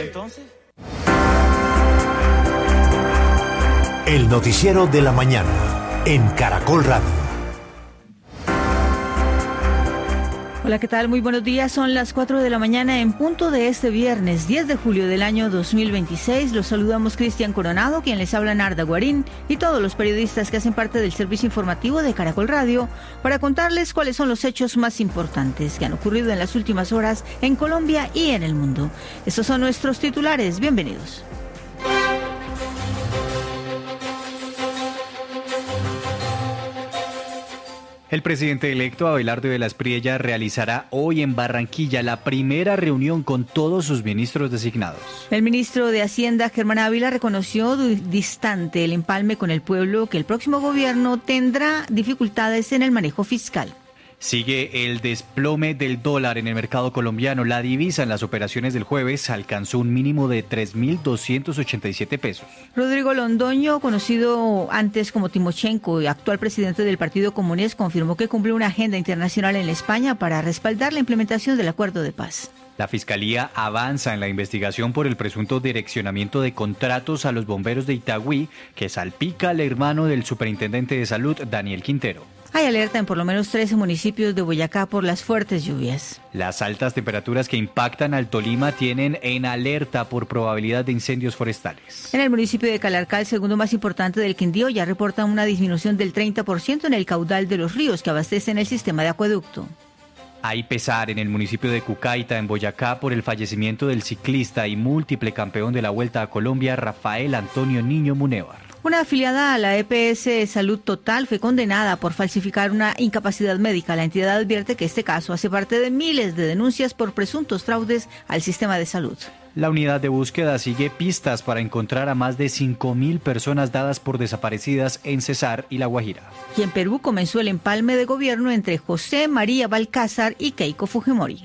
entonces? El noticiero de la mañana en Caracol Radio. Hola, ¿qué tal? Muy buenos días. Son las 4 de la mañana en punto de este viernes 10 de julio del año 2026. Los saludamos Cristian Coronado, quien les habla Narda Guarín, y todos los periodistas que hacen parte del servicio informativo de Caracol Radio para contarles cuáles son los hechos más importantes que han ocurrido en las últimas horas en Colombia y en el mundo. Estos son nuestros titulares. Bienvenidos. El presidente electo Abelardo de la Espriella realizará hoy en Barranquilla la primera reunión con todos sus ministros designados. El ministro de Hacienda, Germán Ávila, reconoció distante el empalme con el pueblo que el próximo gobierno tendrá dificultades en el manejo fiscal. Sigue el desplome del dólar en el mercado colombiano. La divisa en las operaciones del jueves alcanzó un mínimo de 3.287 pesos. Rodrigo Londoño, conocido antes como Timochenko y actual presidente del Partido Comunista, confirmó que cumple una agenda internacional en España para respaldar la implementación del acuerdo de paz. La Fiscalía avanza en la investigación por el presunto direccionamiento de contratos a los bomberos de Itagüí, que salpica al hermano del superintendente de salud, Daniel Quintero. Hay alerta en por lo menos 13 municipios de Boyacá por las fuertes lluvias. Las altas temperaturas que impactan al Tolima tienen en alerta por probabilidad de incendios forestales. En el municipio de Calarcá, el segundo más importante del Quindío, ya reporta una disminución del 30% en el caudal de los ríos que abastecen el sistema de acueducto. Hay pesar en el municipio de Cucaita, en Boyacá, por el fallecimiento del ciclista y múltiple campeón de la Vuelta a Colombia, Rafael Antonio Niño Munévar. Una afiliada a la EPS Salud Total fue condenada por falsificar una incapacidad médica. La entidad advierte que este caso hace parte de miles de denuncias por presuntos fraudes al sistema de salud. La unidad de búsqueda sigue pistas para encontrar a más de 5.000 personas dadas por desaparecidas en Cesar y La Guajira. Y en Perú comenzó el empalme de gobierno entre José María Balcázar y Keiko Fujimori.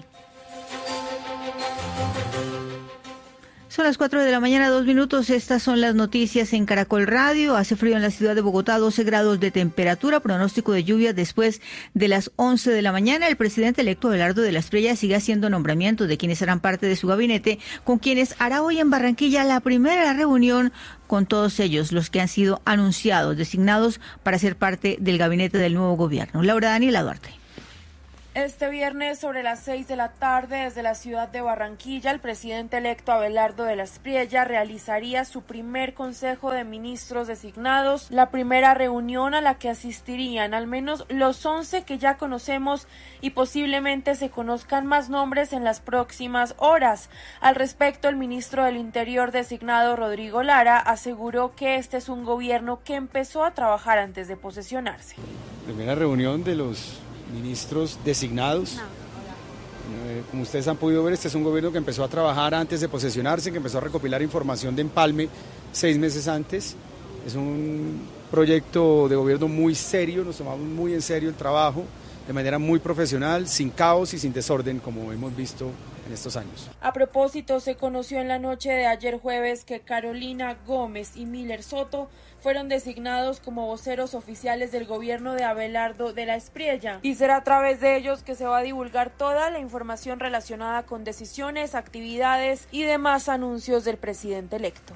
Son las 4 de la mañana, 2 minutos. Estas son las noticias en Caracol Radio. Hace frío en la ciudad de Bogotá, 12 grados de temperatura, pronóstico de lluvia después de las 11 de la mañana. El presidente electo Abelardo de la Espriella sigue haciendo nombramientos de quienes serán parte de su gabinete, con quienes hará hoy en Barranquilla la primera reunión con todos ellos, los que han sido anunciados, designados para ser parte del gabinete del nuevo gobierno. Laura Daniela Duarte. Este viernes sobre las 6 de la tarde, desde la ciudad de Barranquilla, el presidente electo Abelardo de la Espriella realizaría su primer consejo de ministros designados, la primera reunión a la que asistirían al menos los 11 que ya conocemos y posiblemente se conozcan más nombres en las próximas horas. Al respecto, el ministro del Interior designado, Rodrigo Lara, aseguró que este es un gobierno que empezó a trabajar antes de posesionarse. Primera reunión de los ministros designados. Como ustedes han podido ver, este es un gobierno que empezó a trabajar antes de posesionarse, que empezó a recopilar información de empalme 6 meses antes. Es un proyecto de gobierno muy serio, nos tomamos muy en serio el trabajo, de manera muy profesional, sin caos y sin desorden, como hemos visto en estos años. A propósito, se conoció en la noche de ayer jueves que Carolina Gómez y Miller Soto fueron designados como voceros oficiales del gobierno de Abelardo de la Espriella, y será a través de ellos que se va a divulgar toda la información relacionada con decisiones, actividades y demás anuncios del presidente electo.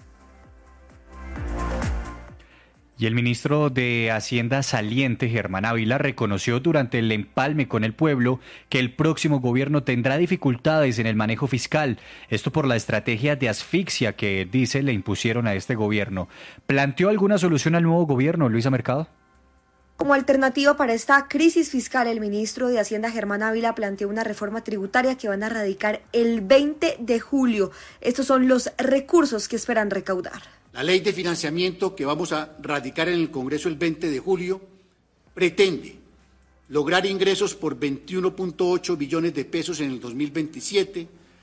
Y el ministro de Hacienda saliente, Germán Ávila, reconoció durante el empalme con el pueblo que el próximo gobierno tendrá dificultades en el manejo fiscal. Esto por la estrategia de asfixia que, dice, le impusieron a este gobierno. ¿Planteó alguna solución al nuevo gobierno, Luisa Mercado? Como alternativa para esta crisis fiscal, el ministro de Hacienda, Germán Ávila, planteó una reforma tributaria que van a radicar el 20 de julio. Estos son los recursos que esperan recaudar. La ley de financiamiento que vamos a radicar en el Congreso el 20 de julio pretende lograr ingresos por 21.8 billones de pesos en el 2027,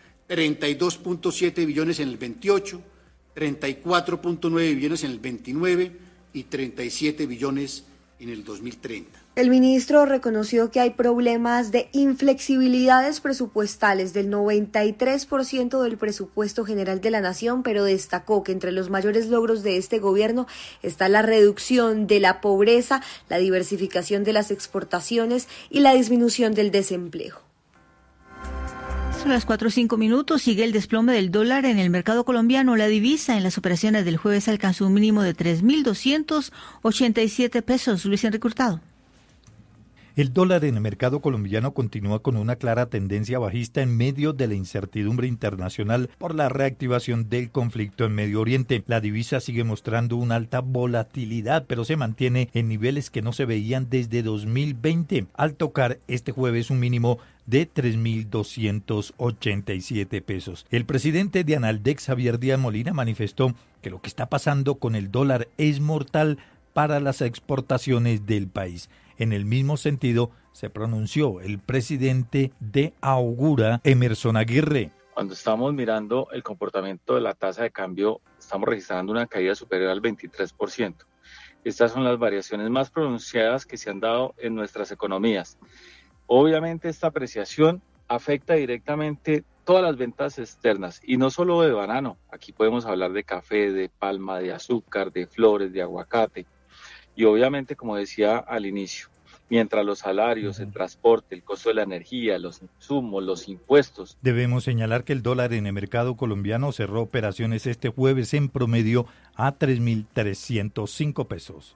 32.7 billones en el 28, 34.9 billones en el 29 y 37 billones en el 2030. El ministro reconoció que hay problemas de inflexibilidades presupuestales del 93% del presupuesto general de la nación, pero destacó que entre los mayores logros de este gobierno está la reducción de la pobreza, la diversificación de las exportaciones y la disminución del desempleo. Son las 4:05. Sigue el desplome del dólar en el mercado colombiano. La divisa en las operaciones del jueves alcanzó un mínimo de 3.287 pesos. Luis Enrique Hurtado. El dólar en el mercado colombiano continúa con una clara tendencia bajista en medio de la incertidumbre internacional por la reactivación del conflicto en Medio Oriente. La divisa sigue mostrando una alta volatilidad, pero se mantiene en niveles que no se veían desde 2020, al tocar este jueves un mínimo de 3.287 pesos. El presidente de Analdex, Javier Díaz Molina, manifestó que lo que está pasando con el dólar es mortal para las exportaciones del país. En el mismo sentido, se pronunció el presidente de Augura, Emerson Aguirre. Cuando estamos mirando el comportamiento de la tasa de cambio, estamos registrando una caída superior al 23%. Estas son las variaciones más pronunciadas que se han dado en nuestras economías. Obviamente esta apreciación afecta directamente todas las ventas externas y no solo de banano. Aquí podemos hablar de café, de palma, de azúcar, de flores, de aguacate. Y obviamente, como decía al inicio, mientras los salarios, el transporte, el costo de la energía, los insumos, los impuestos. Debemos señalar que el dólar en el mercado colombiano cerró operaciones este jueves en promedio a 3.305 pesos.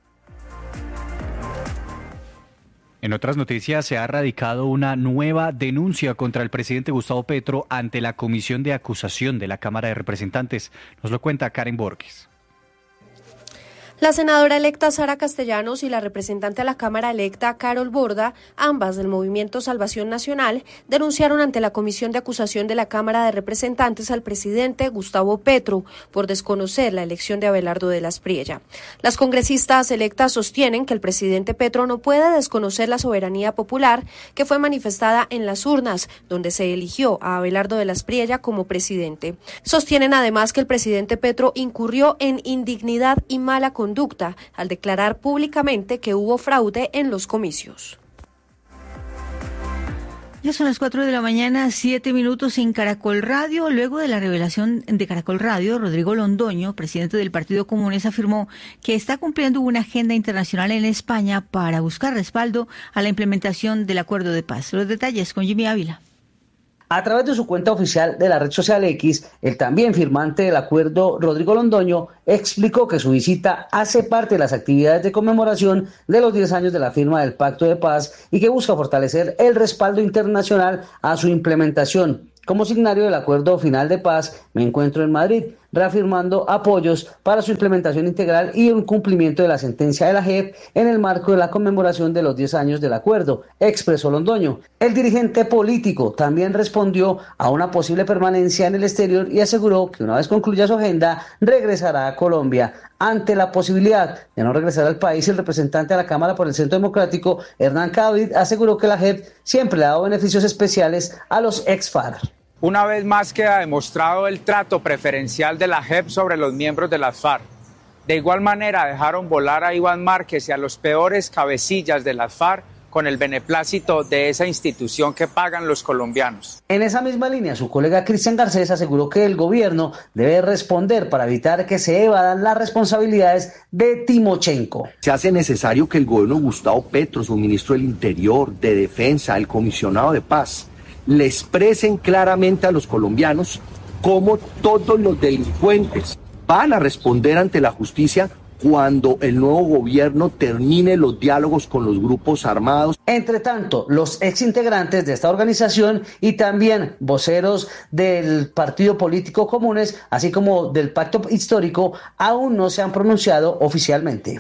En otras noticias, se ha radicado una nueva denuncia contra el presidente Gustavo Petro ante la Comisión de Acusación de la Cámara de Representantes. Nos lo cuenta Karen Borges. La senadora electa Sara Castellanos y la representante a la Cámara electa Carol Borda, ambas del Movimiento Salvación Nacional, denunciaron ante la Comisión de Acusación de la Cámara de Representantes al presidente Gustavo Petro por desconocer la elección de Abelardo de las Priella. Las congresistas electas sostienen que el presidente Petro no puede desconocer la soberanía popular que fue manifestada en las urnas, donde se eligió a Abelardo de las Priella como presidente. Sostienen además que el presidente Petro incurrió en indignidad y mala conducta al declarar públicamente que hubo fraude en los comicios. Ya son las 4 de la mañana, 7 minutos en Caracol Radio. Luego de la revelación de Caracol Radio, Rodrigo Londoño, presidente del Partido Comunes, afirmó que está cumpliendo una agenda internacional en España para buscar respaldo a la implementación del acuerdo de paz. Los detalles con Jimmy Ávila. A través de su cuenta oficial de la red social X, el también firmante del acuerdo, Rodrigo Londoño, explicó que su visita hace parte de las actividades de conmemoración de los 10 años de la firma del Pacto de Paz y que busca fortalecer el respaldo internacional a su implementación. Como signario del Acuerdo Final de Paz, me encuentro en Madrid, reafirmando apoyos para su implementación integral y el cumplimiento de la sentencia de la JEP en el marco de la conmemoración de los 10 años del acuerdo, expresó Londoño. El dirigente político también respondió a una posible permanencia en el exterior y aseguró que una vez concluya su agenda, regresará a Colombia. Ante la posibilidad de no regresar al país, el representante a la Cámara por el Centro Democrático, Hernán Cadavid, aseguró que la JEP siempre le ha dado beneficios especiales a los ex-FARC. Una vez más queda demostrado el trato preferencial de la JEP sobre los miembros de las FARC. De igual manera dejaron volar a Iván Márquez y a los peores cabecillas de las FARC con el beneplácito de esa institución que pagan los colombianos. En esa misma línea, su colega Cristian Garcés aseguró que el gobierno debe responder para evitar que se evadan las responsabilidades de Timochenko. Se hace necesario que el gobierno de Gustavo Petro, su ministro del Interior, de Defensa, el comisionado de Paz, le expresen claramente a los colombianos cómo todos los delincuentes van a responder ante la justicia cuando el nuevo gobierno termine los diálogos con los grupos armados. Entre tanto, los exintegrantes de esta organización y también voceros del Partido Político Comunes, así como del Pacto Histórico, aún no se han pronunciado oficialmente.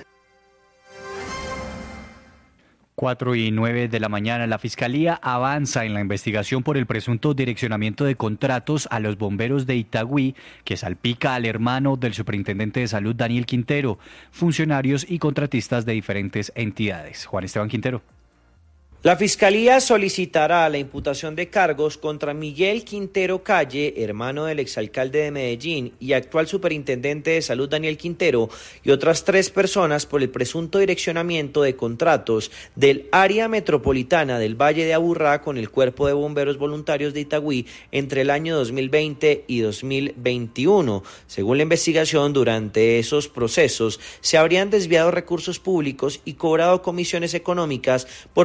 4:09 de la mañana, la Fiscalía avanza en la investigación por el presunto direccionamiento de contratos a los bomberos de Itagüí, que salpica al hermano del superintendente de salud, Daniel Quintero, funcionarios y contratistas de diferentes entidades. Juan Esteban Quintero. La Fiscalía solicitará la imputación de cargos contra Miguel Quintero Calle, hermano del exalcalde de Medellín y actual superintendente de salud Daniel Quintero, y otras 3 personas por el presunto direccionamiento de contratos del área metropolitana del Valle de Aburrá con el Cuerpo de Bomberos Voluntarios de Itagüí entre el año 2020 y 2021. Según la investigación, durante esos procesos se habrían desviado recursos públicos y cobrado comisiones económicas por presuntos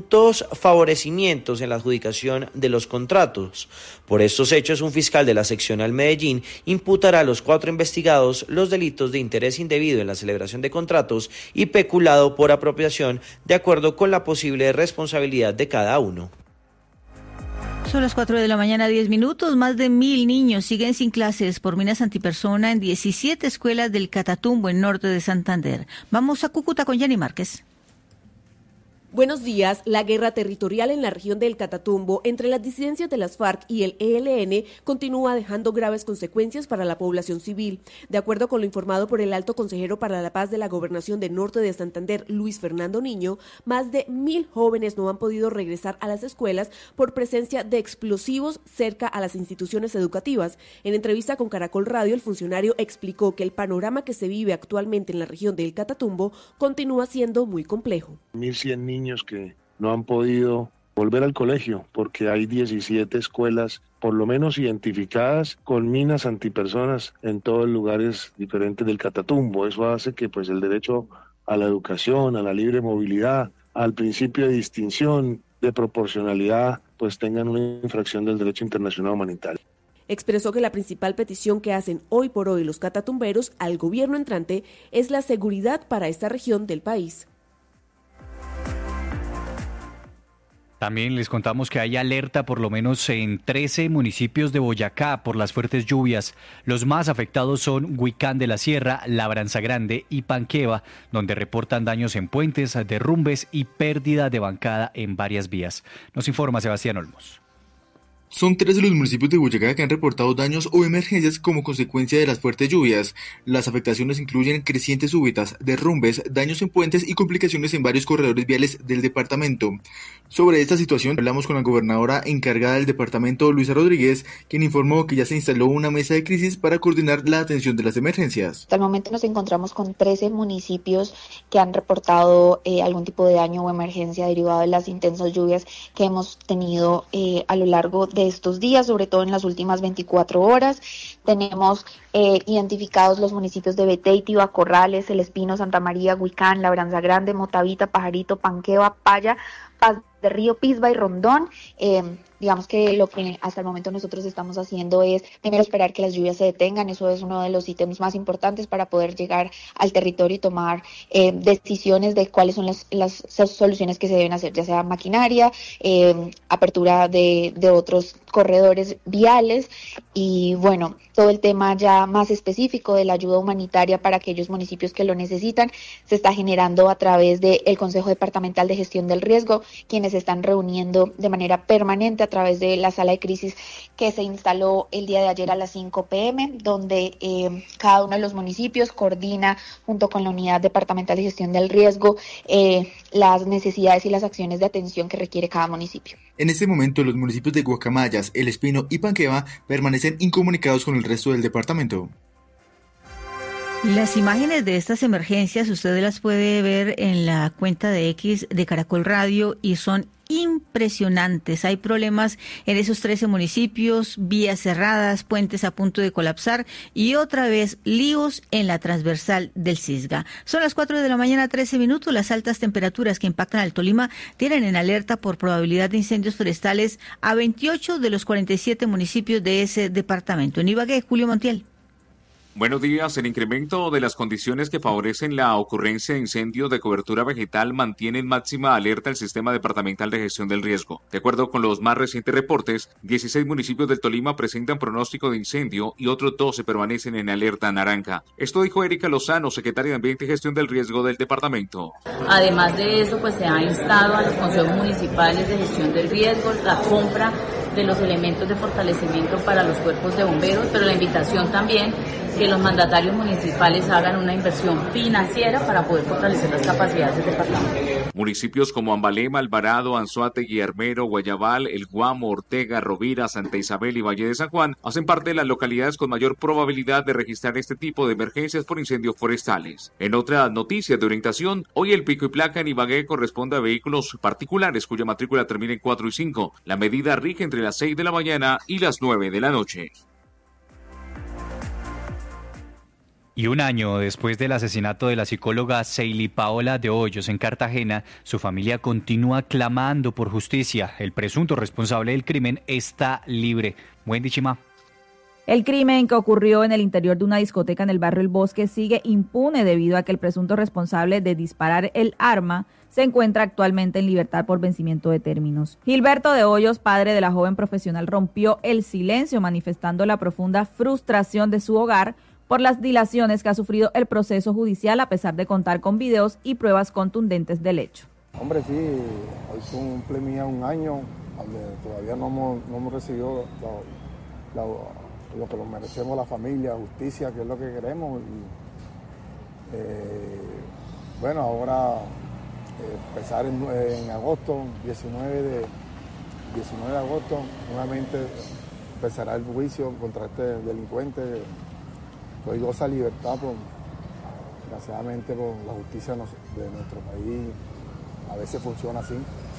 presuntos favorecimientos en la adjudicación de los contratos. Por estos hechos, un fiscal de la seccional Medellín imputará a los 4 investigados los delitos de interés indebido en la celebración de contratos y peculado por apropiación, de acuerdo con la posible responsabilidad de cada uno. Son las 4 de la mañana, 10 minutos. Más de 1.000 niños siguen sin clases por minas antipersona en 17 escuelas del Catatumbo, en norte de Santander. Vamos a Cúcuta con Jenny Márquez. Buenos días. La guerra territorial en la región del Catatumbo entre las disidencias de las FARC y el ELN continúa dejando graves consecuencias para la población civil. De acuerdo con lo informado por el alto consejero para la paz de la Gobernación del Norte de Santander, Luis Fernando Niño, más de 1.000 jóvenes no han podido regresar a las escuelas por presencia de explosivos cerca a las instituciones educativas. En entrevista con Caracol Radio, el funcionario explicó que el panorama que se vive actualmente en la región del Catatumbo continúa siendo muy complejo. 1.100 niños que no han podido volver al colegio porque hay 17 escuelas por lo menos identificadas con minas antipersonas en todos los lugares diferentes del Catatumbo. Eso hace que pues el derecho a la educación, a la libre movilidad, al principio de distinción, de proporcionalidad, pues tengan una infracción del derecho internacional humanitario. Expresó que la principal petición que hacen hoy por hoy los catatumberos al gobierno entrante es la seguridad para esta región del país. También les contamos que hay alerta por lo menos en 13 municipios de Boyacá por las fuertes lluvias. Los más afectados son Huicán de la Sierra, Labranza Grande y Panqueva, donde reportan daños en puentes, derrumbes y pérdida de bancada en varias vías. Nos informa Sebastián Olmos. Son 3 de los municipios de Boyacá que han reportado daños o emergencias como consecuencia de las fuertes lluvias. Las afectaciones incluyen crecientes súbitas, derrumbes, daños en puentes y complicaciones en varios corredores viales del departamento. Sobre esta situación hablamos con la gobernadora encargada del departamento, Luisa Rodríguez, quien informó que ya se instaló una mesa de crisis para coordinar la atención de las emergencias. Hasta el momento nos encontramos con 13 municipios que han reportado algún tipo de daño o emergencia derivado de las intensas lluvias que hemos tenido a lo largo de estos días, sobre todo en las últimas 24 horas. Tenemos identificados los municipios de Beteitiba, Corrales, El Espino, Santa María, Huicán, Labranza Grande, Motavita, Pajarito, Panqueva, Paya, Paz de Río, Pisba y Rondón. Digamos que lo que hasta el momento nosotros estamos haciendo es primero esperar que las lluvias se detengan. Eso es uno de los ítems más importantes para poder llegar al territorio y tomar decisiones de cuáles son las soluciones que se deben hacer, ya sea maquinaria, apertura de otros corredores viales y bueno, todo el tema ya más específico de la ayuda humanitaria para aquellos municipios que lo necesitan se está generando a través del Consejo Departamental de Gestión del Riesgo, quienes se están reuniendo de manera permanente a través de la sala de crisis que se instaló el día de ayer a las 5 p.m., donde cada uno de los municipios coordina junto con la Unidad Departamental de Gestión del Riesgo las necesidades y las acciones de atención que requiere cada municipio. En este momento, los municipios de Guacamayas, El Espino y Panqueva permanecen incomunicados con el resto del departamento. Las imágenes de estas emergencias usted las puede ver en la cuenta de X de Caracol Radio y son impresionantes. Hay problemas en esos 13 municipios, vías cerradas, puentes a punto de colapsar y otra vez líos en la transversal del Cisga. Son las 4 de la mañana, 13 minutos. Las altas temperaturas que impactan al Tolima tienen en alerta por probabilidad de incendios forestales a 28 de los 47 municipios de ese departamento. En Ibagué, Julio Montiel. Buenos días. El incremento de las condiciones que favorecen la ocurrencia de incendios de cobertura vegetal mantiene en máxima alerta el Sistema Departamental de Gestión del Riesgo. De acuerdo con los más recientes reportes, 16 municipios del Tolima presentan pronóstico de incendio y otros 12 permanecen en alerta naranja. Esto dijo Erika Lozano, secretaria de Ambiente y Gestión del Riesgo del departamento. Además de eso, pues se ha instado a los consejos municipales de gestión del riesgo la compra de los elementos de fortalecimiento para los cuerpos de bomberos, pero la invitación también que los mandatarios municipales hagan una inversión financiera para poder fortalecer las capacidades del departamento. Municipios como Ambalema, Alvarado, Anzoátegui, Armero, Guayabal, El Guamo, Ortega, Rovira, Santa Isabel y Valle de San Juan hacen parte de las localidades con mayor probabilidad de registrar este tipo de emergencias por incendios forestales. En otras noticias de orientación, hoy el pico y placa en Ibagué corresponde a vehículos particulares cuya matrícula termina en 4 y 5. La medida rige entre las 6 de la mañana y las 9 de la noche. Y un año después del asesinato de la psicóloga Seili Paola de Hoyos en Cartagena, su familia continúa clamando por justicia. El presunto responsable del crimen está libre. Wendy Chima. El crimen que ocurrió en el interior de una discoteca en el barrio El Bosque sigue impune debido a que el presunto responsable de disparar el arma se encuentra actualmente en libertad por vencimiento de términos. Gilberto de Hoyos, padre de la joven profesional, rompió el silencio manifestando la profunda frustración de su hogar por las dilaciones que ha sufrido el proceso judicial a pesar de contar con videos y pruebas contundentes del hecho. Hombre, sí, hoy cumple mía un año, todavía no hemos recibido lo que nos merecemos la familia, justicia, que es lo que queremos. Y, bueno, ahora empezar en agosto, 19 de agosto, nuevamente empezará el juicio contra este delincuente. Hoy goza libertad, desgraciadamente por la justicia de nuestro país, a veces funciona así.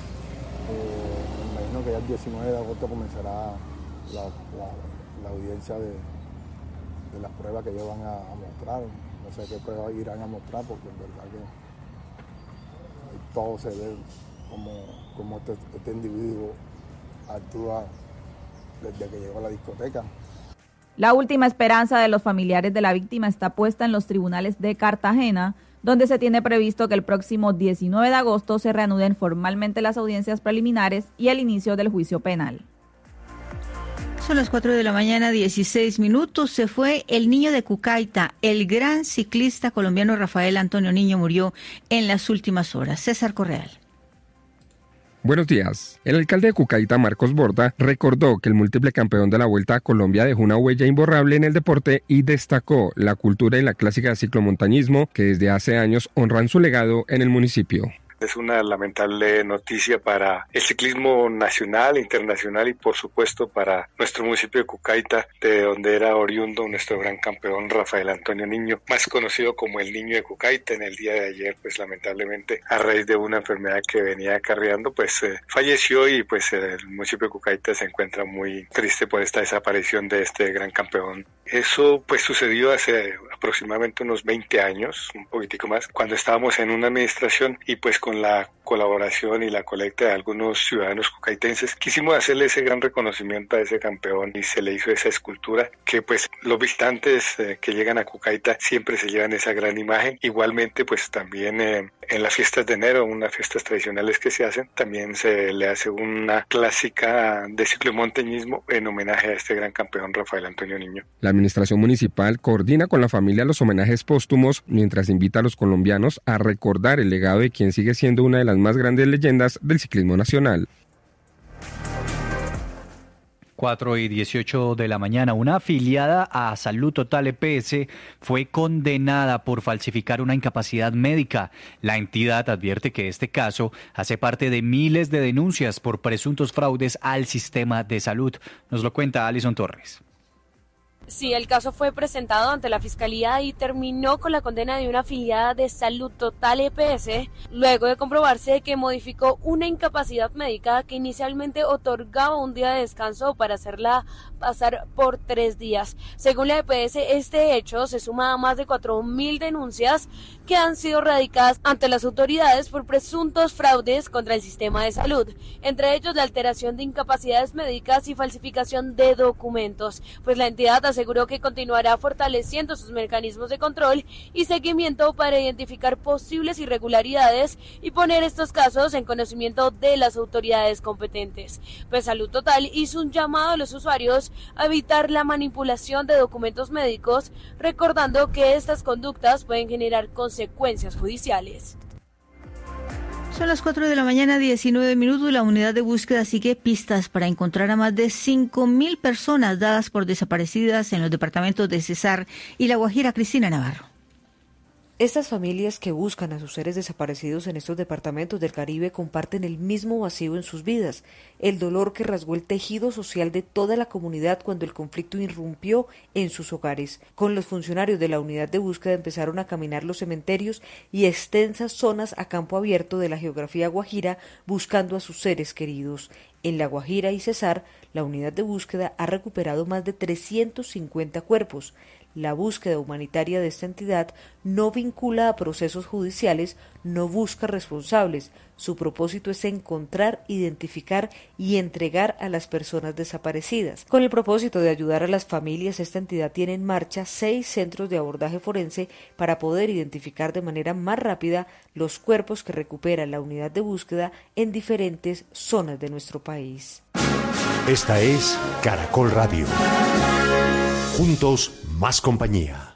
Me imagino que ya el 19 de agosto comenzará la audiencia de las pruebas que ellos van a mostrar. No sé qué pruebas irán a mostrar, porque en verdad que todo se ve como este individuo actúa desde que llegó a la discoteca. La última esperanza de los familiares de la víctima está puesta en los tribunales de Cartagena, donde se tiene previsto que el próximo 19 de agosto se reanuden formalmente las audiencias preliminares y el inicio del juicio penal. Son las 4 de la mañana, 16 minutos. Se fue el niño de Cucaita. El gran ciclista colombiano Rafael Antonio Niño murió en las últimas horas. César Correal. Buenos días. El alcalde de Cucaita, Marcos Borda, recordó que el múltiple campeón de la Vuelta a Colombia dejó una huella imborrable en el deporte y destacó la cultura y la clásica de ciclomontañismo que desde hace años honran su legado en el municipio. Es una lamentable noticia para el ciclismo nacional, internacional y por supuesto para nuestro municipio de Cucaita, de donde era oriundo nuestro gran campeón Rafael Antonio Niño, más conocido como el Niño de Cucaita. En el día de ayer, pues lamentablemente a raíz de una enfermedad que venía acarreando, pues falleció y pues el municipio de Cucaita se encuentra muy triste por esta desaparición de este gran campeón. Eso pues sucedió hace aproximadamente unos 20 años, un poquitico más, cuando estábamos en una administración y pues con la colaboración y la colecta de algunos ciudadanos cucaitenses quisimos hacerle ese gran reconocimiento a ese campeón y se le hizo esa escultura que pues los visitantes que llegan a Cucaita siempre se llevan esa gran imagen. Igualmente pues también en las fiestas de enero, unas fiestas tradicionales que se hacen, también se le hace una clásica de ciclomontañismo en homenaje a este gran campeón Rafael Antonio Niño. La administración municipal coordina con la familia los homenajes póstumos mientras invita a los colombianos a recordar el legado de quien sigue siendo una de las más grandes leyendas del ciclismo nacional. 4:18 de la mañana, una afiliada a Salud Total EPS fue condenada por falsificar una incapacidad médica. La entidad advierte que este caso hace parte de miles de denuncias por presuntos fraudes al sistema de salud. Nos lo cuenta Alison Torres. Sí, el caso fue presentado ante la Fiscalía y terminó con la condena de una afiliada de Salud Total EPS, luego de comprobarse que modificó una incapacidad médica que inicialmente otorgaba un día de descanso para hacerla pasar por 3 días. Según la EPS, este hecho se suma a más de 4.000 denuncias que han sido radicadas ante las autoridades por presuntos fraudes contra el sistema de salud, entre ellos la alteración de incapacidades médicas y falsificación de documentos, pues la entidad aseguró que continuará fortaleciendo sus mecanismos de control y seguimiento para identificar posibles irregularidades y poner estos casos en conocimiento de las autoridades competentes. Pues Salud Total hizo un llamado a los usuarios a evitar la manipulación de documentos médicos, recordando que estas conductas pueden generar consecuencias judiciales. Son las 4 de la mañana, 19 minutos. La unidad de búsqueda sigue pistas para encontrar a más de 5.000 personas dadas por desaparecidas en los departamentos de Cesar y La Guajira. Cristina Navarro. Estas familias que buscan a sus seres desaparecidos en estos departamentos del Caribe comparten el mismo vacío en sus vidas, el dolor que rasgó el tejido social de toda la comunidad cuando el conflicto irrumpió en sus hogares. Con los funcionarios de la unidad de búsqueda empezaron a caminar los cementerios y extensas zonas a campo abierto de la geografía guajira buscando a sus seres queridos. En La Guajira y Cesar, la unidad de búsqueda ha recuperado más de 350 cuerpos. La búsqueda humanitaria de esta entidad no vincula a procesos judiciales, no busca responsables. Su propósito es encontrar, identificar y entregar a las personas desaparecidas. Con el propósito de ayudar a las familias, esta entidad tiene en marcha 6 centros de abordaje forense para poder identificar de manera más rápida los cuerpos que recupera la unidad de búsqueda en diferentes zonas de nuestro país. Esta es Caracol Radio. Juntos, más compañía.